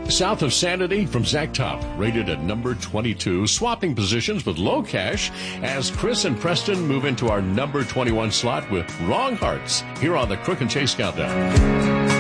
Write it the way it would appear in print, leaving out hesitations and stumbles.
South of Sanity from Zach Top, rated at number 22, swapping positions with Low Cash as Chris and Preston move into our number 21 slot with Wrong Hearts here on the Crook and Chase Countdown.